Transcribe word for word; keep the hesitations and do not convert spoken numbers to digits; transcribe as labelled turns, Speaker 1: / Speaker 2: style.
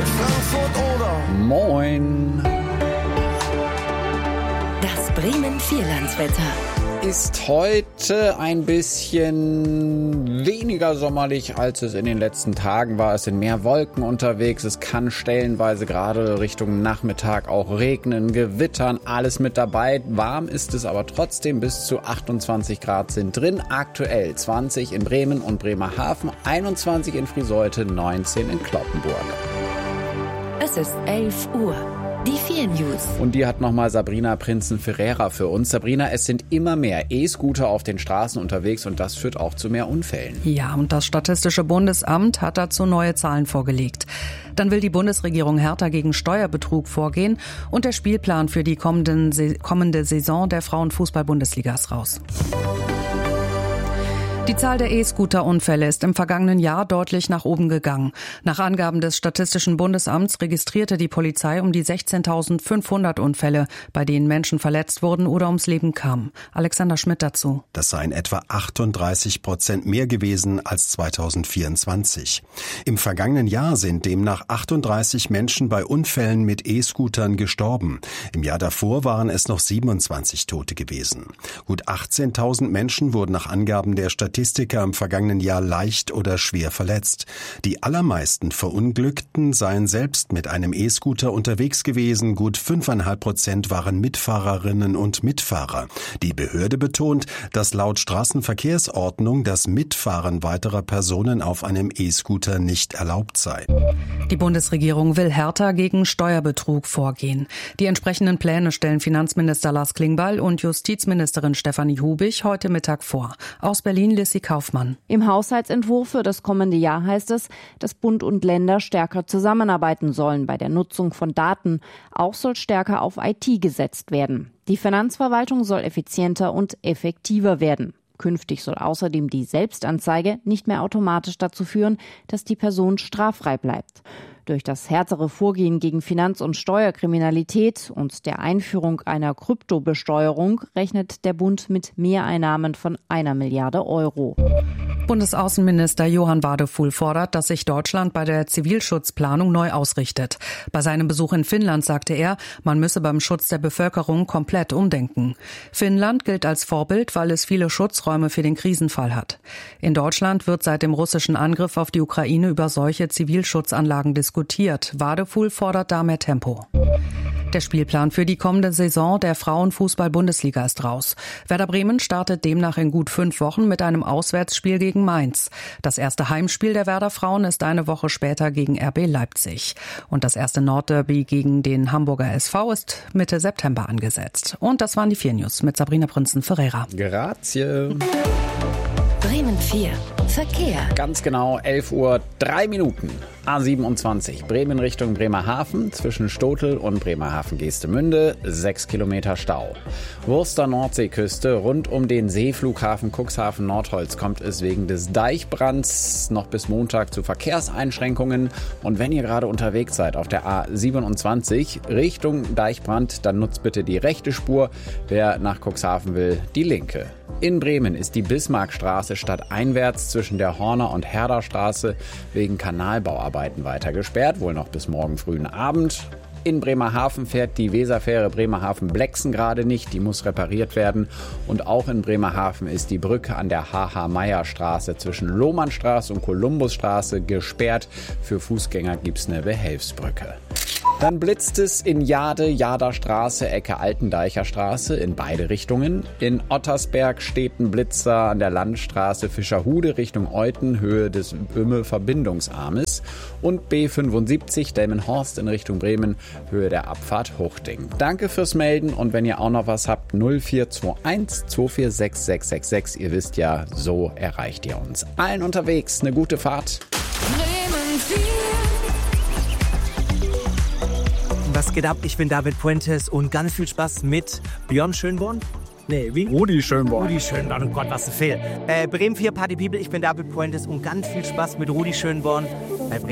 Speaker 1: Frankfurt oder
Speaker 2: Moin.
Speaker 3: Das Bremen-Vierlandswetter.
Speaker 2: Ist heute ein bisschen weniger sommerlich, als es in den letzten Tagen war. Es sind mehr Wolken unterwegs. Es kann stellenweise gerade Richtung Nachmittag auch regnen, gewittern, alles mit dabei. Warm ist es aber trotzdem. Bis zu achtundzwanzig Grad sind drin. Aktuell zwanzig in Bremen und Bremerhaven, einundzwanzig in Friseute, neunzehn in Cloppenburg.
Speaker 3: Es ist elf Uhr. Die vier News.
Speaker 2: Und die hat nochmal Sabrina Prinzen-Ferreira für uns. Sabrina, es sind immer mehr E-Scooter auf den Straßen unterwegs und das führt auch zu mehr Unfällen.
Speaker 4: Ja, und das Statistische Bundesamt hat dazu neue Zahlen vorgelegt. Dann will die Bundesregierung härter gegen Steuerbetrug vorgehen und der Spielplan für die kommenden, kommende Saison der Frauenfußball-Bundesliga ist raus. Die Zahl der E-Scooter-Unfälle ist im vergangenen Jahr deutlich nach oben gegangen. Nach Angaben des Statistischen Bundesamts registrierte die Polizei um die sechzehntausendfünfhundert Unfälle, bei denen Menschen verletzt wurden oder ums Leben kamen. Alexander Schmidt dazu.
Speaker 5: Das seien etwa achtunddreißig Prozent mehr gewesen als zweitausendvierundzwanzig. Im vergangenen Jahr sind demnach achtunddreißig Menschen bei Unfällen mit E-Scootern gestorben. Im Jahr davor waren es noch siebenundzwanzig Tote gewesen. Gut achtzehntausend Menschen wurden nach Angaben der Statistiker im vergangenen Jahr leicht oder schwer verletzt. Die allermeisten Verunglückten seien selbst mit einem E-Scooter unterwegs gewesen. Gut fünfeinhalb Prozent waren Mitfahrerinnen und Mitfahrer. Die Behörde betont, dass laut Straßenverkehrsordnung das Mitfahren weiterer Personen auf einem E-Scooter nicht erlaubt sei.
Speaker 4: Die Bundesregierung will härter gegen Steuerbetrug vorgehen. Die entsprechenden Pläne stellen Finanzminister Lars Klingbeil und Justizministerin Stefanie Hubig heute Mittag vor. Aus Berlin Lissy Kaufmann.
Speaker 6: Im Haushaltsentwurf für das kommende Jahr heißt es, dass Bund und Länder stärker zusammenarbeiten sollen bei der Nutzung von Daten. Auch soll stärker auf I T gesetzt werden. Die Finanzverwaltung soll effizienter und effektiver werden. Künftig soll außerdem die Selbstanzeige nicht mehr automatisch dazu führen, dass die Person straffrei bleibt. Durch das härtere Vorgehen gegen Finanz- und Steuerkriminalität und der Einführung einer Kryptobesteuerung rechnet der Bund mit Mehreinnahmen von einer Milliarde Euro.
Speaker 4: Bundesaußenminister Johann Wadefuhl fordert, dass sich Deutschland bei der Zivilschutzplanung neu ausrichtet. Bei seinem Besuch in Finnland sagte er, man müsse beim Schutz der Bevölkerung komplett umdenken. Finnland gilt als Vorbild, weil es viele Schutzräume für den Krisenfall hat. In Deutschland wird seit dem russischen Angriff auf die Ukraine über solche Zivilschutzanlagen diskutiert. Wadefuhl fordert da mehr Tempo. Der Spielplan für die kommende Saison der Frauenfußball-Bundesliga ist raus. Werder Bremen startet demnach in gut fünf Wochen mit einem Auswärtsspiel gegen Mainz. Das erste Heimspiel der Werder Frauen ist eine Woche später gegen R B Leipzig. Und das erste Nordderby gegen den Hamburger S V ist Mitte September angesetzt. Und das waren die vier News mit Sabrina Prinzen-Ferreira.
Speaker 2: Grazie.
Speaker 3: Bremen vier. Verkehr.
Speaker 2: Ganz genau elf Uhr drei Minuten. A siebenundzwanzig, Bremen Richtung Bremerhaven, zwischen Stotel und Bremerhaven-Geestemünde, sechs Kilometer Stau. Wurster Nordseeküste, rund um den Seeflughafen Cuxhaven-Nordholz kommt es wegen des Deichbrands noch bis Montag zu Verkehrseinschränkungen. Und wenn ihr gerade unterwegs seid auf der A siebenundzwanzig Richtung Deichbrand, dann nutzt bitte die rechte Spur. Wer nach Cuxhaven will, die linke. In Bremen ist die Bismarckstraße stadteinwärts zwischen der Horner- und Herderstraße wegen Kanalbauarbeiten weiter gesperrt, wohl noch bis morgen frühen Abend. In Bremerhaven fährt die Weserfähre Bremerhaven-Blexen gerade nicht, die muss repariert werden. Und auch in Bremerhaven ist die Brücke an der H H-Meyer-Straße zwischen Lohmannstraße und Kolumbusstraße gesperrt. Für Fußgänger gibt's eine Behelfsbrücke. Dann blitzt es in Jade, Jaderstraße, Ecke Altendeicher Straße in beide Richtungen. In Ottersberg steht ein Blitzer an der Landstraße Fischerhude Richtung Euten, Höhe des Bömme-Verbindungsarmes. Und B fünfundsiebzig Delmenhorst in Richtung Bremen, Höhe der Abfahrt Huchting. Danke fürs Melden und wenn ihr auch noch was habt, null vier zwei eins zwei vier sechs sechs sechs sechs. Ihr wisst ja, so erreicht ihr uns. Allen unterwegs, eine gute Fahrt.
Speaker 3: Bremen vier.
Speaker 7: Was geht ab? Ich bin David Puentes und ganz viel Spaß mit Björn Schönborn. Nee, wie?
Speaker 8: Rudi Schönborn.
Speaker 7: Rudi Schönborn, oh Gott, was ein Fehl. Äh, Bremen vier Party People, ich bin David Puentes und ganz viel Spaß mit Rudi Schönborn bei Bremen.